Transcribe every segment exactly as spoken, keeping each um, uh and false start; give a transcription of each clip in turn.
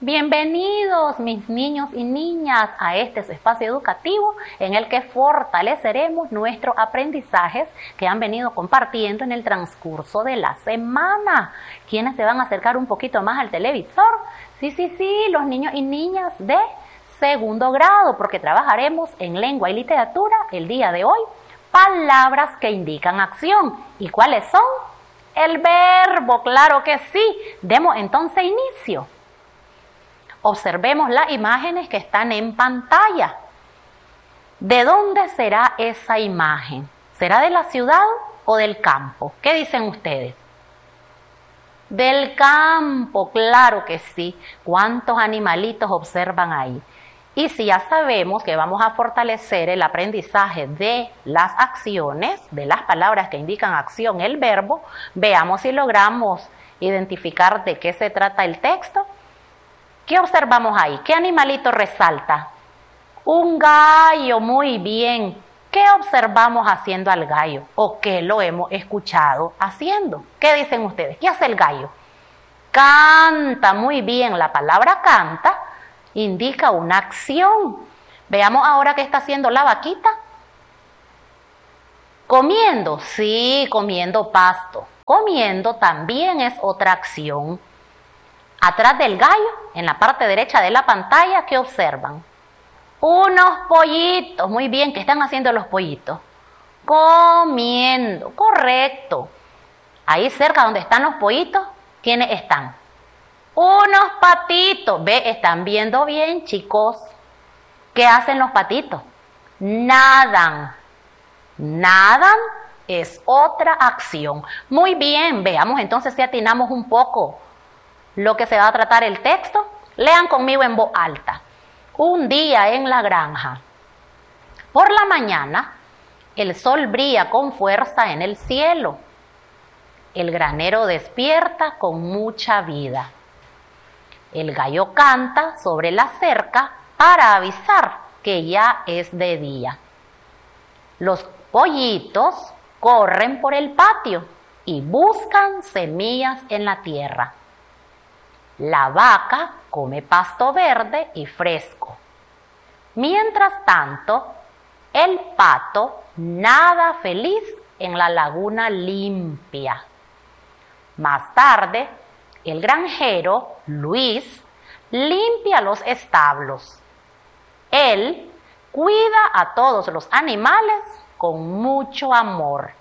Bienvenidos mis niños y niñas a este espacio educativo en el que fortaleceremos nuestros aprendizajes que han venido compartiendo en el transcurso de la semana. ¿Quiénes se van a acercar un poquito más al televisor? Sí, sí, sí, los niños y niñas de segundo grado, porque trabajaremos en lengua y literatura el día de hoy. Palabras que indican acción. ¿Y cuáles son? El verbo, claro que sí. Demos entonces inicio. Observemos las imágenes que están en pantalla. ¿De dónde será esa imagen? ¿Será de la ciudad o del campo? ¿Qué dicen ustedes? Del campo, claro que sí. ¿Cuántos animalitos observan ahí? Y si ya sabemos que vamos a fortalecer el aprendizaje de las acciones, de las palabras que indican acción, el verbo, veamos si logramos identificar de qué se trata el texto. ¿Qué observamos ahí? ¿Qué animalito resalta? Un gallo, muy bien. ¿Qué observamos haciendo al gallo? ¿O qué lo hemos escuchado haciendo? ¿Qué dicen ustedes? ¿Qué hace el gallo? Canta, muy bien. La palabra canta indica una acción. Veamos ahora qué está haciendo la vaquita. Comiendo, sí, comiendo pasto. Comiendo también es otra acción. Atrás del gallo, en la parte derecha de la pantalla, ¿qué observan? Unos pollitos, muy bien, ¿qué están haciendo los pollitos? Comiendo, correcto. Ahí cerca donde están los pollitos, ¿quiénes están? Unos patitos, ve, están viendo bien, chicos. ¿Qué hacen los patitos? Nadan. Nadan es otra acción. Muy bien, veamos entonces si atinamos un poco lo que se va a tratar el texto. Lean conmigo en voz alta. Un día en la granja. Por la mañana, el sol brilla con fuerza en el cielo. El granero despierta con mucha vida. El gallo canta sobre la cerca para avisar que ya es de día. Los pollitos corren por el patio y buscan semillas en la tierra. La vaca come pasto verde y fresco. Mientras tanto, el pato nada feliz en la laguna limpia. Más tarde, el granjero, Luis, limpia los establos. Él cuida a todos los animales con mucho amor.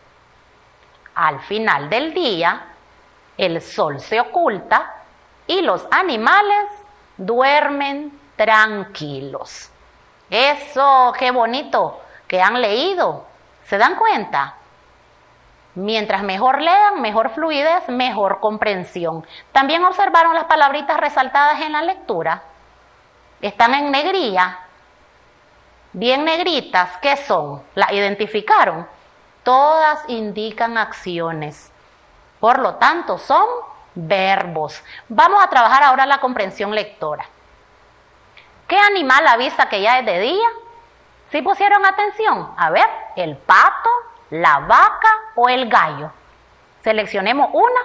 Al final del día, el sol se oculta y los animales duermen tranquilos. Eso, qué bonito que han leído. ¿Se dan cuenta? Mientras mejor lean, mejor fluidez, mejor comprensión. También observaron las palabritas resaltadas en la lectura. Están en negrilla, bien negritas. ¿Qué son? ¿Las identificaron? Todas indican acciones. Por lo tanto, son verbos. Vamos a trabajar ahora la comprensión lectora. ¿Qué animal avisa que ya es de día? ¿Sí pusieron atención? A ver, el pato, la vaca o el gallo. Seleccionemos una.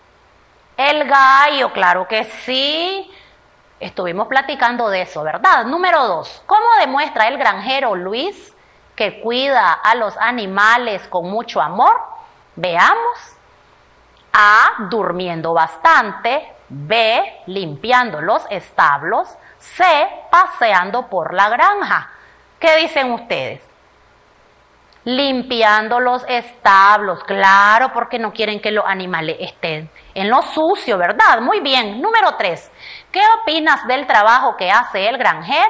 El gallo, claro que sí. Estuvimos platicando de eso, ¿verdad? Número dos. ¿Cómo demuestra el granjero Luis que cuida a los animales con mucho amor? Veamos. A, durmiendo bastante. B, limpiando los establos. C, paseando por la granja. ¿Qué dicen ustedes? Limpiando los establos, claro, porque no quieren que los animales estén en lo sucio, ¿verdad? Muy bien. Número tres. ¿Qué opinas del trabajo que hace el granjero?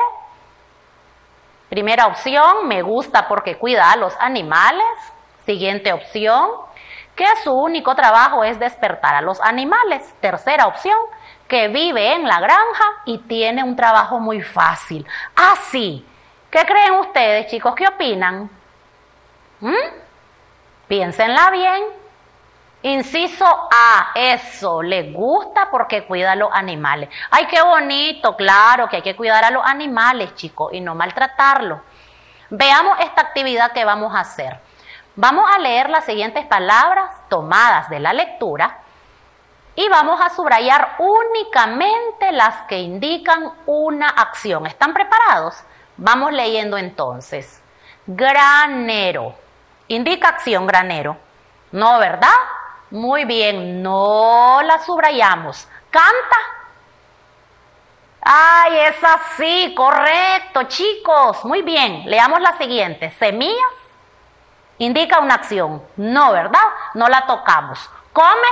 Primera opción, me gusta porque cuida a los animales. Siguiente opción, que su único trabajo es despertar a los animales. Tercera opción, que vive en la granja y tiene un trabajo muy fácil. Ah, sí. ¿Qué creen ustedes, chicos? ¿Qué opinan? ¿Mm? Piénsenla bien. Inciso A, eso, le gusta porque cuida a los animales. ¡Ay, qué bonito! Claro que hay que cuidar a los animales, chicos, y no maltratarlos. Veamos esta actividad que vamos a hacer. Vamos a leer las siguientes palabras tomadas de la lectura y vamos a subrayar únicamente las que indican una acción. ¿Están preparados? Vamos leyendo entonces. Granero. Indica acción, granero. No, ¿verdad? Muy bien, no la subrayamos. Canta. ¡Ay, es así! Correcto, chicos. Muy bien, leamos la siguiente. Semillas. Indica una acción. No, ¿verdad? No la tocamos. Come.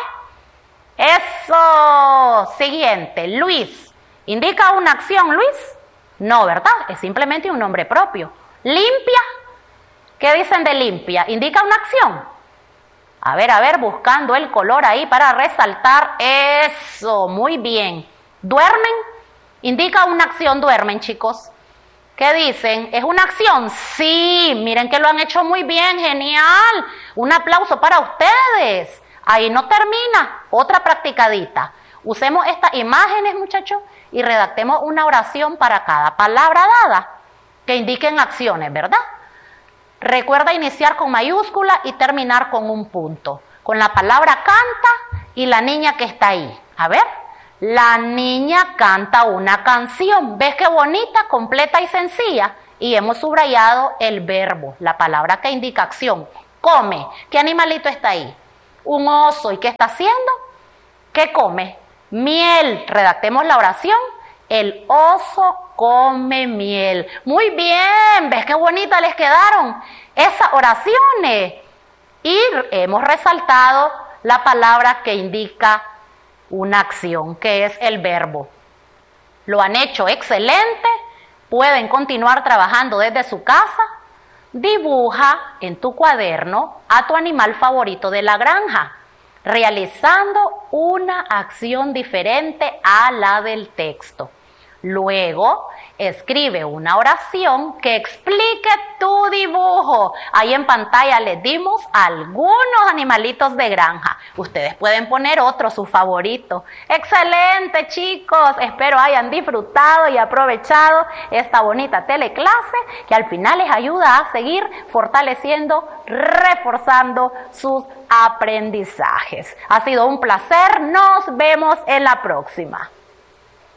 Eso. Siguiente. Luis. ¿Indica una acción, Luis? No, ¿verdad? Es simplemente un nombre propio. Limpia. ¿Qué dicen de limpia? ¿Indica una acción? A ver, a ver, buscando el color ahí para resaltar. Eso. Muy bien. ¿Duermen? ¿Indica una acción? ¿Duermen, chicos? ¿Qué dicen? ¿Es una acción? Sí, miren que lo han hecho muy bien, genial. Un aplauso para ustedes. Ahí no termina, otra practicadita. Usemos estas imágenes, muchachos, y redactemos una oración para cada palabra dada que indiquen acciones, ¿verdad? Recuerda iniciar con mayúscula y terminar con un punto. Con la palabra canta y la niña que está ahí. A ver. La niña canta una canción. ¿Ves qué bonita, completa y sencilla? Y hemos subrayado el verbo, la palabra que indica acción. Come. ¿Qué animalito está ahí? Un oso. ¿Y qué está haciendo? ¿Qué come? Miel. Redactemos la oración. El oso come miel. Muy bien. ¿Ves qué bonitas les quedaron esas oraciones? Y hemos resaltado la palabra que indica una acción, que es el verbo. Lo han hecho excelente, pueden continuar trabajando desde su casa. Dibuja en tu cuaderno a tu animal favorito de la granja, realizando una acción diferente a la del texto. Luego, escribe una oración que explique tu dibujo. Ahí en pantalla les dimos algunos animalitos de granja. Ustedes pueden poner otro, su favorito. ¡Excelente, chicos! Espero hayan disfrutado y aprovechado esta bonita teleclase que al final les ayuda a seguir fortaleciendo, reforzando sus aprendizajes. Ha sido un placer. Nos vemos en la próxima.